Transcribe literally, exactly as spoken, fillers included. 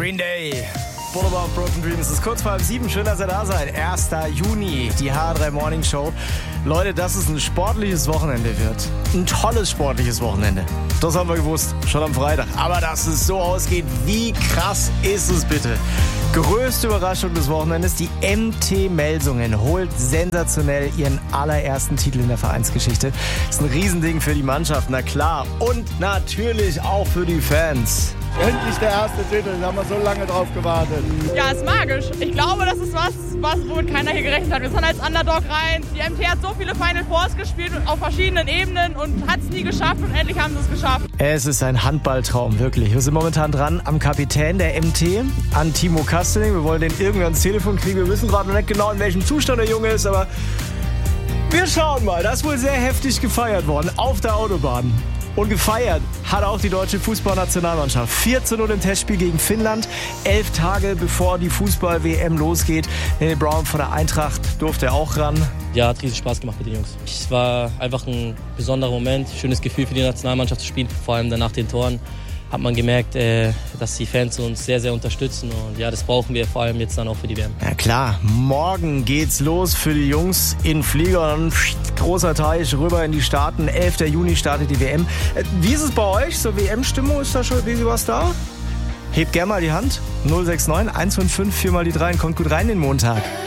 Green Day. Boulevard Broken Dreams. Es ist kurz vor halb sieben. Schön, dass ihr da seid. erster Juni, die H drei Morning Show. Leute, dass es ein sportliches Wochenende wird. Ein tolles sportliches Wochenende. Das haben wir gewusst, schon am Freitag. Aber dass es so ausgeht, wie krass ist es bitte? Größte Überraschung des Wochenendes, die M T Melsungen holt sensationell ihren allerersten Titel in der Vereinsgeschichte. Ist ein Riesending für die Mannschaft, na klar. Und natürlich auch für die Fans. Endlich der erste Titel, da haben wir so lange drauf gewartet. Ja, ist magisch. Ich glaube, das ist was, was womit keiner hier gerechnet hat. Wir sind als Underdog rein. Die M T hat so viele Final Fours gespielt auf verschiedenen Ebenen und hat es nie geschafft und endlich haben sie es geschafft. Es ist ein Handballtraum, wirklich. Wir sind momentan dran am Kapitän der M T, an Timo Kastening. Wir wollen den irgendwie ans Telefon kriegen. Wir wissen gerade noch nicht genau, in welchem Zustand der Junge ist, aber wir schauen mal. Das ist wohl sehr heftig gefeiert worden auf der Autobahn. Und gefeiert hat auch die deutsche Fußballnationalmannschaft. vier zu null im Testspiel gegen Finnland. Elf Tage bevor die Fußball-W M losgeht. Danny Brown von der Eintracht durfte auch ran. Ja, hat riesig Spaß gemacht mit den Jungs. Es war einfach ein besonderer Moment. Schönes Gefühl für die Nationalmannschaft zu spielen. Vor allem dann nach den Toren hat man gemerkt, äh, dass die Fans uns sehr, sehr unterstützen. Und ja, das brauchen wir vor allem jetzt dann auch für die W M. Ja klar, morgen geht's los für die Jungs in Flieger. Und großer Teich rüber in die Staaten. elfter Juni startet die W M. Äh, wie ist es bei euch? So W M-Stimmung, ist da schon wie was da? Hebt gerne mal die Hand. null sechs neun eins fünf fünf vier mal die drei und kommt gut rein den Montag.